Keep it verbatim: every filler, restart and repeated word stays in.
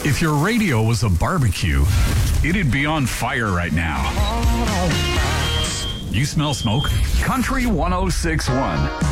If your radio was a barbecue, it'd be on fire right now. You smell smoke? Country one oh six point one.